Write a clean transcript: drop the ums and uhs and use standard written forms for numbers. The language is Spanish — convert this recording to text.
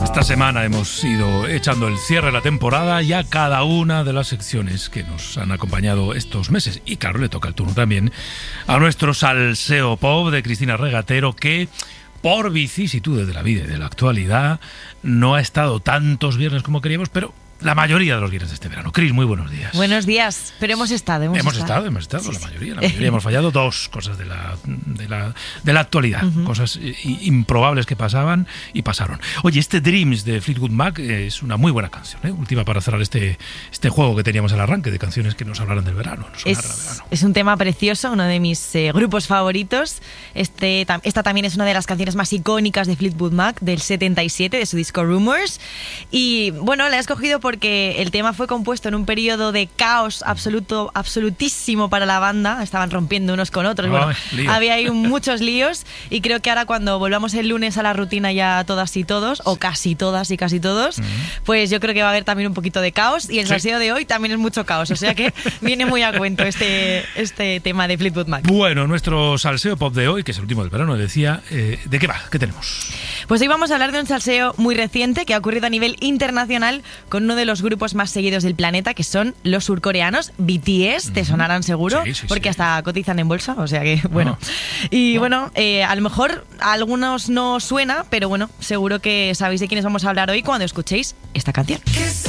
Esta semana hemos ido echando el cierre de la temporada y a cada una de las secciones que nos han acompañado estos meses. Y claro, le toca el turno también a nuestro salseo pop de Cristina Regatero, que por vicisitudes de la vida y de la actualidad no ha estado tantos viernes como queríamos, pero la mayoría de los viernes de este verano. Cris, muy buenos días. Buenos días, pero hemos estado. Hemos estado, sí. La mayoría hemos fallado dos cosas de la actualidad, cosas improbables que pasaban y pasaron. Oye, este Dreams de Fleetwood Mac es una muy buena canción, última para cerrar este juego que teníamos al arranque de canciones que nos hablaran del verano. Es un tema precioso, uno de mis grupos favoritos. Esta también es una de las canciones más icónicas de Fleetwood Mac, del 77, de su disco Rumours. Y bueno, la he escogido porque el tema fue compuesto en un periodo de caos absolutísimo para la banda. Estaban rompiendo unos con otros. Había ahí muchos líos, y creo que ahora cuando volvamos el lunes a la rutina ya todas y todos, o casi todas y casi todos, pues yo creo que va a haber también un poquito de caos, y el salseo de hoy también es mucho caos, o sea que viene muy a cuento este tema de Fleetwood Mac. Bueno, nuestro salseo pop de hoy, que es el último del verano, decía, ¿de qué va? ¿Qué tenemos? Pues hoy vamos a hablar de un salseo muy reciente que ha ocurrido a nivel internacional con uno de los grupos más seguidos del planeta, que son los surcoreanos BTS. Te sonarán seguro, porque hasta cotizan en bolsa, o sea que bueno. A lo mejor a algunos no suena, pero bueno, seguro que sabéis de quiénes vamos a hablar hoy cuando escuchéis esta canción.